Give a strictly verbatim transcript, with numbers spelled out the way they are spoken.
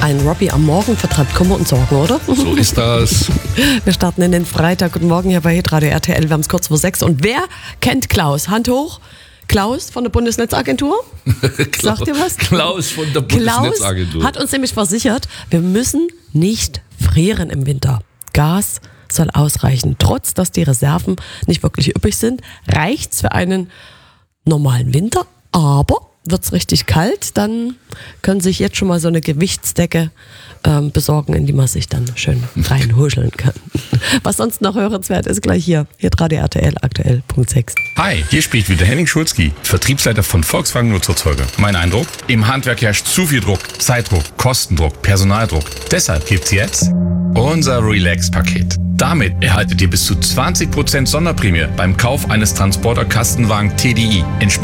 Ein Robbie am Morgen vertreibt Kummer und Sorgen, oder? So ist das. Wir starten in den Freitag. Guten Morgen hier bei Hitradio R T L. Wir haben es kurz vor sechs. Und wer kennt Klaus? Hand hoch. Klaus von der Bundesnetzagentur? Sagt ihr was? Klaus von der Bundesnetzagentur. Klaus hat uns nämlich versichert, wir müssen nicht frieren im Winter. Gas soll ausreichen. Trotz, dass die Reserven nicht wirklich üppig sind, reicht's für einen normalen Winter. Aber wird's richtig kalt, dann können Sie sich jetzt schon mal so eine Gewichtsdecke ähm, besorgen, in die man sich dann schön reinhuscheln kann. Was sonst noch hörenswert ist, gleich hier. Hier Radio R T L, aktuell, Punkt sechs. Hi, hier spricht wieder Henning Schulzki, Vertriebsleiter von Volkswagen Nutzerzeuger. Mein Eindruck? Im Handwerk herrscht zu viel Druck, Zeitdruck, Kostendruck, Personaldruck. Deshalb gibt's jetzt unser Relax-Paket. Damit erhaltet ihr bis zu zwanzig Prozent Sonderprämie beim Kauf eines Transporter Kastenwagen T D I.